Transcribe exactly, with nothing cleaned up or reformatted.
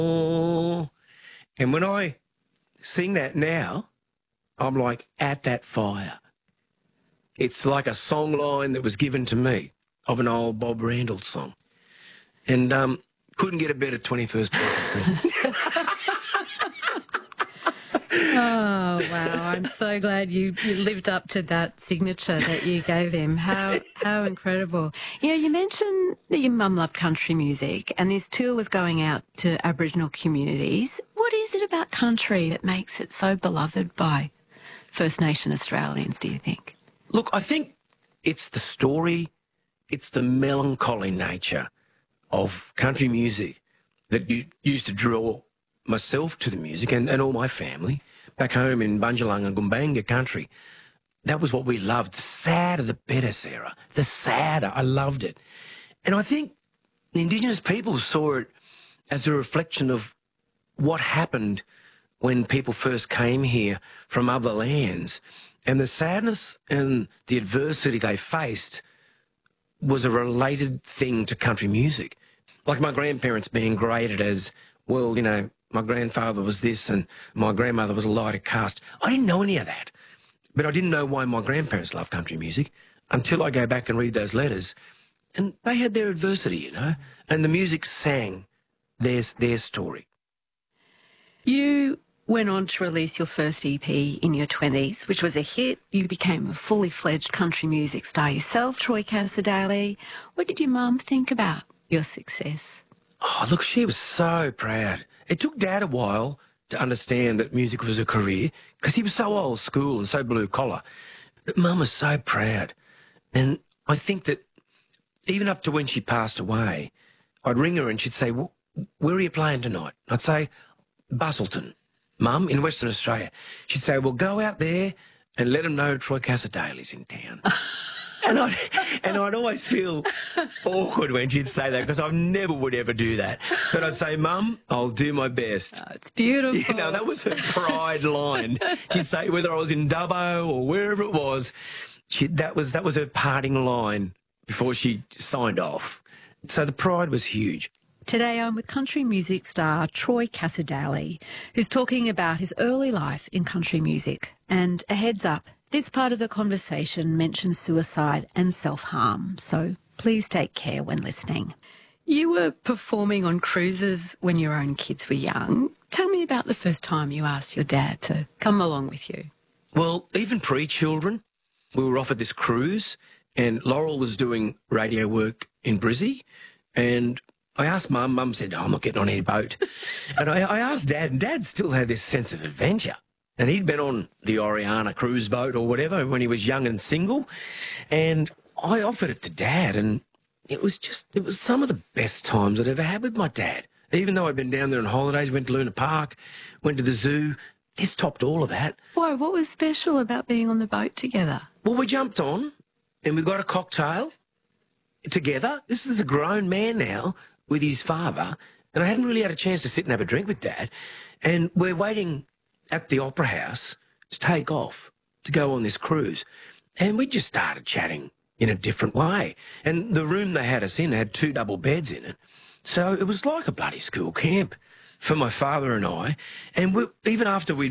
oh. And when I sing that now, I'm like at that fire. It's like a song line that was given to me of an old Bob Randall song. And um, couldn't get a better twenty-first birthday present. Oh, wow. I'm so glad you, you lived up to that signature that you gave him. How how incredible. You know, you mentioned that your mum loved country music and this tour was going out to Aboriginal communities. What is it about country that makes it so beloved by First Nation Australians, do you think? Look, I think it's the story, it's the melancholy nature of country music that you used to draw myself to the music and, and all my family back home in Bunjalung and Gumbanga country. That was what we loved. The sadder, the better, Sarah. The sadder. I loved it. And I think the Indigenous people saw it as a reflection of what happened when people first came here from other lands. And the sadness and the adversity they faced was a related thing to country music. Like my grandparents being graded as, well, you know, my grandfather was this and my grandmother was a lighter caste. I didn't know any of that. But I didn't know why my grandparents loved country music until I go back and read those letters. And they had their adversity, you know, and the music sang their, their story. You went on to release your first E P in your twenties, which was a hit. You became a fully fledged country music star yourself, Troy Cassar-Daley. What did your mum think about your success? Oh, look, she was so proud. It took Dad a while to understand that music was a career because he was so old school and so blue collar. But Mum was so proud. And I think that even up to when she passed away, I'd ring her and she'd say, well, where are you playing tonight? I'd say, Busselton, Mum, in Western Australia. She'd say, well, go out there and let them know Troy Cassar-Daley's in town. And I'd, and I'd always feel awkward when she'd say that because I never would ever do that. But I'd say, Mum, I'll do my best. Oh, it's beautiful. You know, that was her pride line. She'd say whether I was in Dubbo or wherever it was, she, that was that was her parting line before she signed off. So the pride was huge. Today I'm with country music star Troy Cassar-Daley, who's talking about his early life in country music. And a heads up, this part of the conversation mentions suicide and self-harm, so please take care when listening. You were performing on cruises when your own kids were young. Tell me about the first time you asked your dad to come along with you. Well, even pre-children, we were offered this cruise, and Laurel was doing radio work in Brizzy, and I asked Mum, Mum said, oh, I'm not getting on any boat. And I, I asked Dad, and Dad still had this sense of adventure. And he'd been on the Oriana cruise boat or whatever when he was young and single. And I offered it to Dad, and it was just, it was some of the best times I'd ever had with my dad. Even though I'd been down there on holidays, went to Luna Park, went to the zoo, this topped all of that. Why, what was special about being on the boat together? Well, we jumped on and we got a cocktail together. This is a grown man now with his father, and I hadn't really had a chance to sit and have a drink with Dad. And we're waiting at the Opera House to take off to go on this cruise. And we just started chatting in a different way. And the room they had us in had two double beds in it. So it was like a bloody school camp for my father and I. And we, even after we